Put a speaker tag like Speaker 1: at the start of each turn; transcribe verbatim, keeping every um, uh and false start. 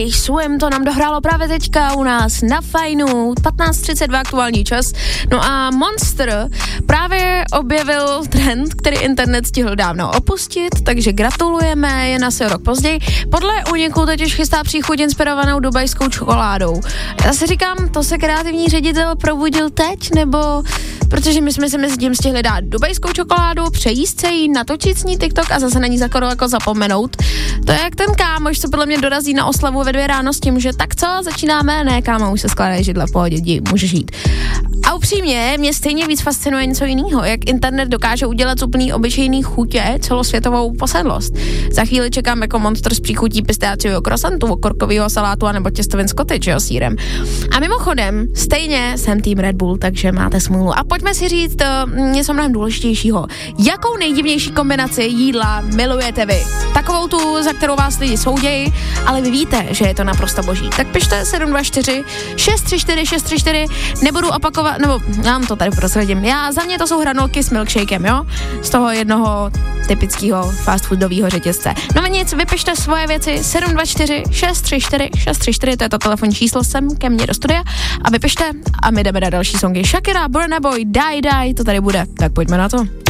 Speaker 1: Suem, to nám dohrálo právě teďka u nás na Fajnu, patnáct třicet dva aktuální čas. No a Monster právě objevil trend, který internet stihl dávno opustit, takže gratulujeme, jen asi rok později. Podle úniku totiž chystá příchuť inspirovanou dubajskou čokoládou. Já si říkám, to se kreativní ředitel probudil teď, nebo protože my jsme si mezi tím stihli dát dubajskou čokoládu, přejíst se jí, natočit s ní TikTok a zase na ní zakoro jako zapomenout. To je jak ten kámoš, co podle mě dorazí na oslavu ve dvě ráno s tím, že tak co, začínáme, ne kámo, už se skládají židle, v pohodě, jdi, můžeš jít. A upřímně, mě stejně víc fascinuje něco jiného, jak internet dokáže udělat z úplný obyčejný chutě celosvětovou posedlost. Za chvíli čekám jako Monster s příchutí pistáciového croissantu, okurkového salátu a nebo těstovin s cottage, jo, sýrem. A mimochodem, stejně jsem tým Red Bull, takže máte smůlu. A pojďme si říct uh, něco mnohem důležitějšího. Jakou nejdivnější kombinaci jídla milujete vy? Takovou tu, za kterou vás lidi soudějí, ale vy víte, že je to naprosto boží. Tak pište sedm dva čtyři šest tři čtyři šest tři čtyři, nebudu opakovat, nebo já vám to tady prozradím. Já, za mě to jsou hranolky s milkshakem, jo? Z toho jednoho typického fast foodového řetězce. No a nic, vypište svoje věci sedm dva čtyři šest tři čtyři šest tři čtyři, to je to telefonní číslo sem ke mně do studia a vypište a my jdeme na další songy. Shakira, Burna Boy, Die Die, to tady bude. Tak pojďme na to.